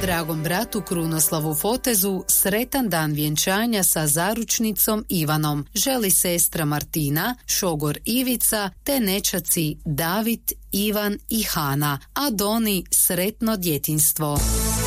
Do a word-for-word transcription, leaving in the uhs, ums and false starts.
Dragom bratu Krunoslavu Fotezu sretan dan vjenčanja sa zaručnicom Ivanom želi sestra Martina, šogor Ivica te nećaci David, Ivan i Hana, a Doni sretno djetinjstvo.